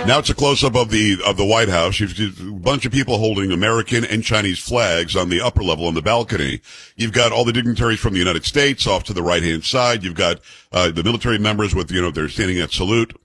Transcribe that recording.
Now it's a close-up of the White House. You've a bunch of people holding American and Chinese flags on the upper level on the balcony. You've got all the dignitaries from the United States off to the right-hand side. You've got the military members with, they're standing at salute.